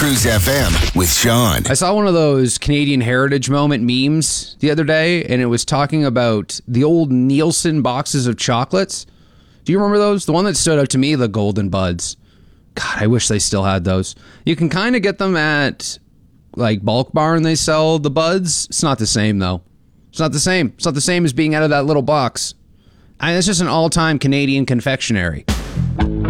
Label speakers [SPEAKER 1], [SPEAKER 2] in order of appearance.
[SPEAKER 1] Cruise FM with Sean.
[SPEAKER 2] I saw one of those Canadian Heritage Moment memes the other day, and it was talking about the old Nielsen boxes of chocolates. Do you remember those? The one that stood out to me, the Golden Buds. God, I wish they still had those. You can kind of get them at like Bulk Barn. They sell the buds. It's not the same, though. It's not the same. It's not the same as being out of that little box. It's just an all-time Canadian confectionery.